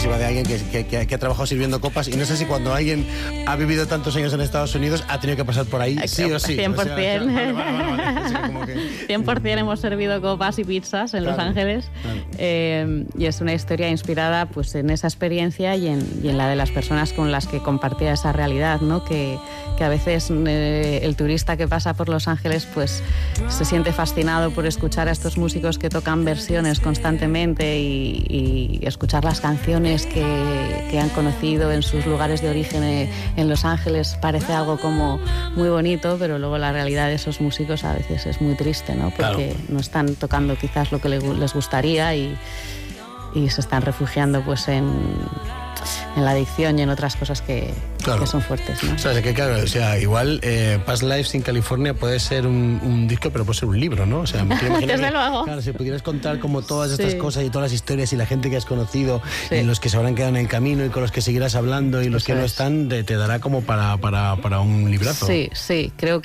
clarísima de alguien que ha trabajado sirviendo copas, y no sé si cuando alguien ha vivido tantos años en Estados Unidos ha tenido que pasar por ahí, sí o sí. 100%. O sea, vale. Sí, como que... 100% hemos servido copas y pizzas en Los Ángeles. Claro. Y es una historia inspirada pues, en esa experiencia y en la de las personas con las que compartía esa realidad, ¿no? Que a veces el turista que pasa por Los Ángeles pues, se siente fascinado por escuchar a estos músicos que tocan versiones constantemente y escuchar las canciones que han conocido en sus lugares de origen en Los Ángeles. Parece algo como muy bonito, pero luego la realidad de esos músicos a veces es muy triste, ¿no? Porque no están tocando quizás lo que les gustaría y se están refugiando pues en la adicción y en otras cosas que son fuertes, ¿no? O sea, igual Past Lives in California puede ser un disco, pero puede ser un libro, ¿no? O sea, me quiero imaginar Desde luego. Claro, si pudieras contar como todas estas cosas y todas las historias y la gente que has conocido, y los que se habrán quedado en el camino y con los que seguirás hablando y los que no están, te dará como para un librazo. Sí, creo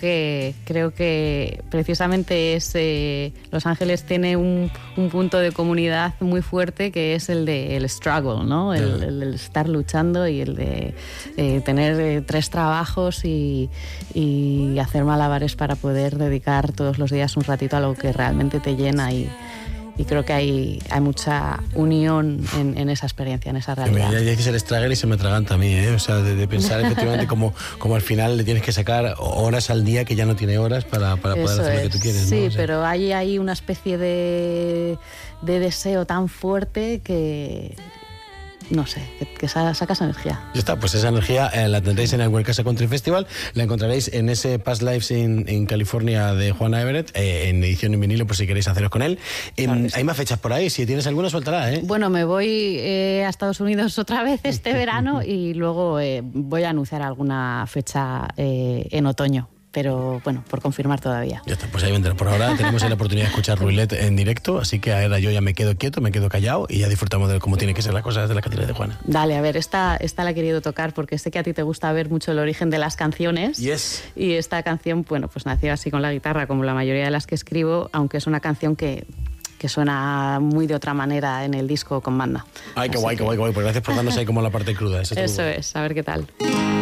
que precisamente Los Ángeles tiene un punto de comunidad muy fuerte, que es el del struggle, ¿no? El estar luchando y el de tener 3 trabajos y hacer malabares para poder dedicar todos los días un ratito a lo que realmente te llena, y creo que hay mucha unión en esa experiencia, en esa realidad. Ya dices el struggle y se me atraganta a mí, ¿eh? O sea, de pensar efectivamente como al final le tienes que sacar horas al día que ya no tiene horas para poder hacer lo que tú quieres, ¿no? Sí, o sea, pero hay una especie de deseo tan fuerte que... No sé, que sacas energía. Ya está, pues esa energía la tendréis en el World Casa Country Festival, la encontraréis en ese Past Lives in California de Juana Everett, en edición en vinilo, por si queréis haceros con él. Hay más fechas por ahí, si tienes alguna, suéltala, ¿eh? Bueno, me voy a Estados Unidos otra vez este verano y luego voy a anunciar alguna fecha en otoño. Pero bueno, por confirmar todavía. Ya está, pues ahí vendrá. Por ahora tenemos la oportunidad de escuchar Roulette en directo, así que ahora yo ya me quedo quieto, me quedo callado y ya disfrutamos de cómo tiene que ser la cosa desde la catedral de Juana. Dale, a ver, esta la he querido tocar porque sé que a ti te gusta ver mucho el origen de las canciones. Yes. Y esta canción, bueno, pues nació así con la guitarra, como la mayoría de las que escribo, aunque es una canción que suena muy de otra manera en el disco con banda. Ay, qué guay, pues gracias por darnos ahí como la parte cruda. Eso es, a ver qué tal.